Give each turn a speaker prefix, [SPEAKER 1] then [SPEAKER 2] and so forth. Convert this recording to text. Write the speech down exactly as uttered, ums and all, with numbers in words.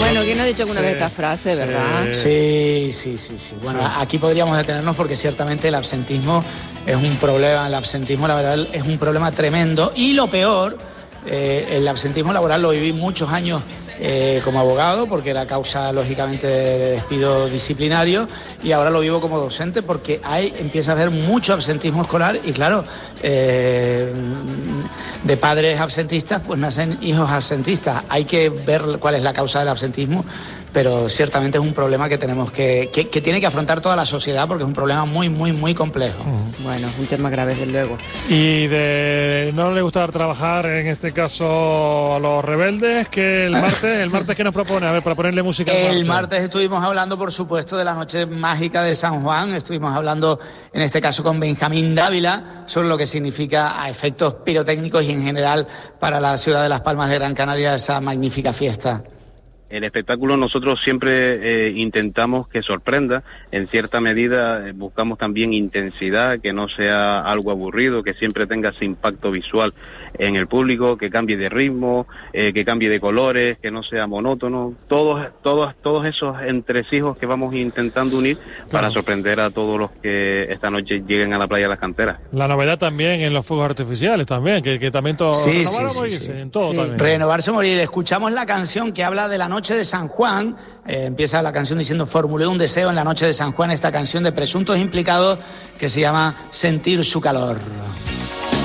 [SPEAKER 1] Bueno, ¿quién no ha dicho alguna
[SPEAKER 2] sí,
[SPEAKER 1] vez esta frase, verdad?
[SPEAKER 3] Sí, sí, sí, sí. Bueno, sí. Aquí podríamos detenernos porque ciertamente el absentismo es un problema, el absentismo laboral es un problema tremendo y lo peor, eh, el absentismo laboral lo viví muchos años eh, como abogado porque era causa lógicamente de despido disciplinario y ahora lo vivo como docente porque hay, empieza a haber mucho absentismo escolar y claro, eh, de padres absentistas pues nacen hijos absentistas. Hay que ver cuál es la causa del absentismo, pero ciertamente es un problema que tenemos que, que, que tiene que afrontar toda la sociedad porque es un problema muy, muy, muy complejo.
[SPEAKER 1] Uh-huh. Bueno, es un tema grave, desde luego.
[SPEAKER 2] Y de no le gusta trabajar, en este caso, a los rebeldes, que el martes, el martes ¿qué nos propone? A ver, para ponerle música.
[SPEAKER 3] El martes. martes estuvimos hablando, por supuesto, de la noche mágica de San Juan. Estuvimos hablando, en este caso, con Benjamín Dávila, sobre lo que significa a efectos pirotécnicos y en general para la ciudad de Las Palmas de Gran Canaria esa magnífica fiesta.
[SPEAKER 4] El espectáculo nosotros siempre eh, intentamos que sorprenda, en cierta medida eh, buscamos también intensidad, que no sea algo aburrido, que siempre tenga ese impacto visual en el público, que cambie de ritmo, eh, que cambie de colores, que no sea monótono, todos todos todos esos entresijos que vamos intentando unir claro. para sorprender a todos los que esta noche lleguen a la playa de las Canteras.
[SPEAKER 2] La novedad también en los fuegos artificiales también, que, que también todo
[SPEAKER 3] sí,
[SPEAKER 2] renovar
[SPEAKER 3] sí,
[SPEAKER 2] o morirse,
[SPEAKER 3] sí, sí.
[SPEAKER 2] en todo
[SPEAKER 3] sí.
[SPEAKER 2] también.
[SPEAKER 3] Renovarse o morir. Escuchamos la canción que habla de la noche de San Juan, eh, empieza la canción diciendo formulé un deseo en la noche de San Juan, esta canción de presuntos implicados que se llama Sentir su calor.